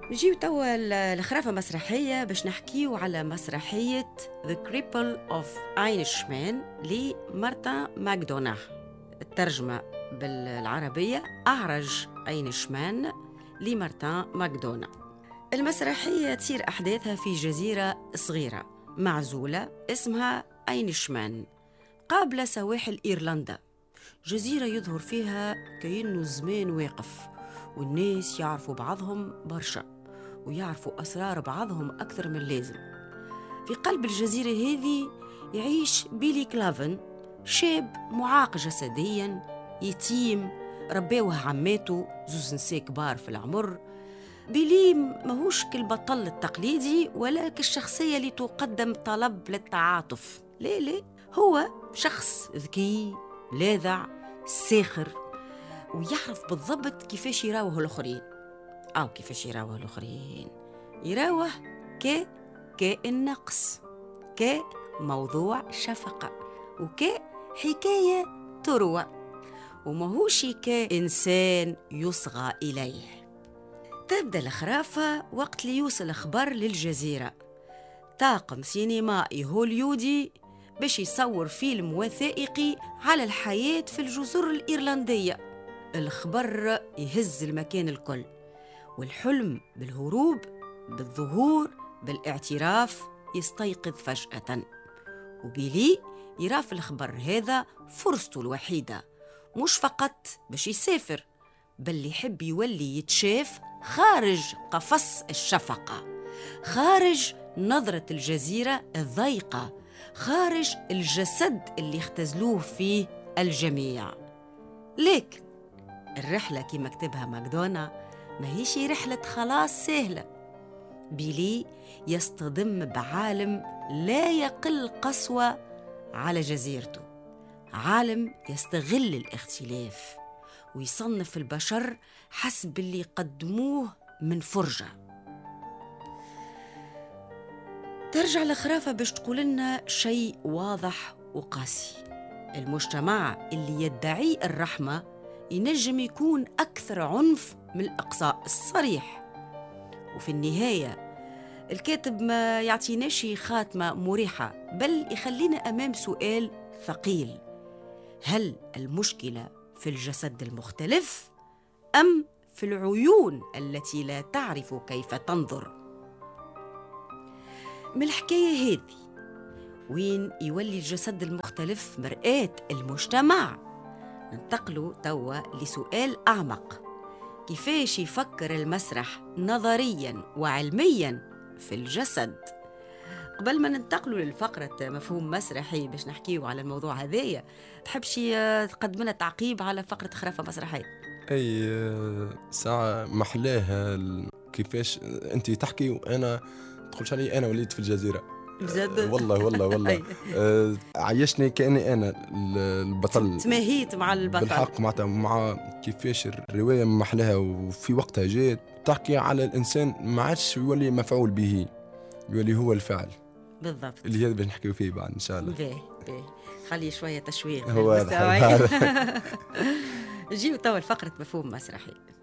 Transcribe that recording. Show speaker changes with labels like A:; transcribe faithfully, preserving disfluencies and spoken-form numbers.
A: نجيو توا الخرافة مسرحية باش نحكيو على مسرحية The Cripple of Einstein لمارتن ماكدوناه. الترجمة بالعربية أعرج أينشمان لمارتن ماكدوناه. المسرحية تصير أحداثها في جزيرة صغيرة معزولة اسمها أينشمان قابل سواحل إيرلندا، جزيرة يظهر فيها كأنه الزمان واقف والناس يعرفوا بعضهم برشا ويعرفوا أسرار بعضهم أكثر من اللازم. في قلب الجزيرة هذه يعيش بيلي كلافن، شاب معاق جسدياً يتيم رباوه عماته زوز نساء كبار في العمر. بيلي ماهوش كالبطل التقليدي ولا كالشخصية اللي تقدم طلب للتعاطف، لا لا، هو شخص ذكي لاذع ساخر ويعرف بالضبط كيفاش يراوه الآخرين أو كيفاش يراوه الآخرين يراوه ككائن نقص، كموضوع شفقة، وكحكاية تروى، وماهوش كإنسان يصغى إليه. تبدأ الخرافة وقت اللي يوصل خبر للجزيرة طاقم سينمائي هوليودي باش يصور فيلم وثائقي على الحياة في الجزر الإيرلندية. الخبر يهز المكان الكل، والحلم بالهروب بالظهور بالاعتراف يستيقظ فجأة. وبيلي يرى في الخبر هذا فرصته الوحيدة، مش فقط باش يسافر بل يحب يولي يتشاف خارج قفص الشفقة، خارج نظرة الجزيرة الضيقة، خارج الجسد اللي اختزلوه فيه الجميع. لكن الرحلة كما كتبها ماكدونا ما هيش رحلة خلاص سهلة. بيلي يصطدم بعالم لا يقل قسوة على جزيرته، عالم يستغل الاختلاف ويصنف البشر حسب اللي يقدموه من فرجة. ترجع الخرافة باش تقول لنا شيء واضح وقاسي: المجتمع اللي يدعي الرحمة ينجم يكون أكثر عنف من الإقصاء الصريح. وفي النهاية الكاتب ما يعطيناش خاتمة مريحة، بل يخلينا أمام سؤال ثقيل: هل المشكلة في الجسد المختلف أم في العيون التي لا تعرف كيف تنظر؟ من الحكاية هذه وين يولي الجسد المختلف مرآة المجتمع، ننتقلوا توا لسؤال أعمق: كيفاش يفكر المسرح نظرياً وعلمياً في الجسد؟ قبل ما ننتقلوا للفقرة مفهوم مسرحي باش نحكيو على الموضوع هذايا، تحبشي تقدم لنا تعقيب على فقرة خرافة مسرحية؟
B: أي ساعة محلاها كيفاش أنت تحكي وأنا تقولش علي أنا وليت في الجزيرة
A: بجد؟
B: والله والله والله أه عيشني كأني أنا البطل،
A: تماهيت مع البطل
B: بالحق معناتها، مع كيفاش الرواية محلاها وفي وقتها جات تحكي على الإنسان ما عادش يولي مفعول به، يولي هو الفعل
A: بالضبط
B: اللي هذا بنحكيو فيه بعد إن شاء الله.
A: باهي باهي، خلي شوية تشويق
B: هو
A: للمستمعين. نجيو توا الفقرة مفهوم مسرحي.